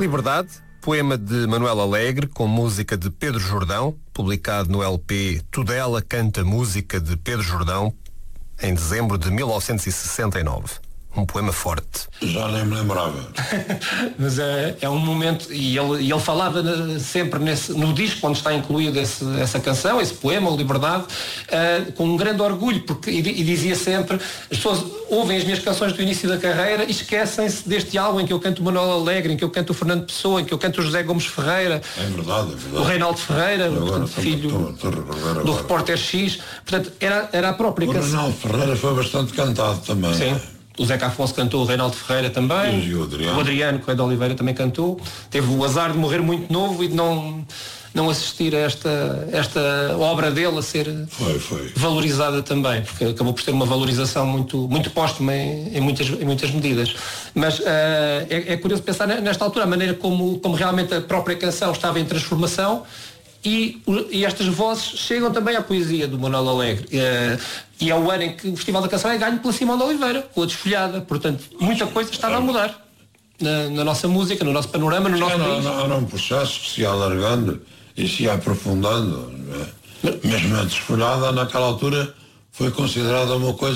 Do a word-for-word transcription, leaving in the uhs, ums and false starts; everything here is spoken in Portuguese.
Liberdade, poema de Manuel Alegre, com música de Pedro Jordão, publicado no L P Tudela Canta Música de Pedro Jordão, em dezembro de mil novecentos e sessenta e nove. Um poema forte. Já nem me lembrava. Mas é, é um momento, e ele, e ele falava sempre nesse, no disco onde está incluída esse, essa canção, esse poema, o Liberdade, uh, com um grande orgulho, porque, e, e dizia sempre, as pessoas ouvem as minhas canções do início da carreira e esquecem-se deste álbum em que eu canto o Manuel Alegre, em que eu canto o Fernando Pessoa, em que eu canto o José Gomes Ferreira, é verdade, é verdade. o Reinaldo Ferreira, agora, portanto, estou, filho estou, estou do repórter X, portanto, era, era a própria o canção. O Reinaldo Ferreira foi bastante cantado também. Sim. O Zeca Afonso cantou, o Reinaldo Ferreira também, e o Adriano. o Adriano Correia de Oliveira também cantou. Teve o azar de morrer muito novo e de não, não assistir a esta, esta obra dele a ser foi, foi. valorizada também, porque acabou por ter uma valorização muito, muito póstuma em, em, muitas, em muitas medidas. Mas uh, é, é curioso pensar nesta altura a maneira como, como realmente a própria canção estava em transformação. E, e estas vozes chegam também à poesia do Manuel Alegre. Uh, e é o ano em que o Festival da Canção é ganho pela Simão de Oliveira, com a Desfolhada. Portanto, muita coisa estava a mudar na, na nossa música, no nosso panorama, no nosso não, país. Não, não puxasse que se ia alargando e se ia aprofundando. Não é? Mesmo a Desfolhada, naquela altura, foi considerada uma coisa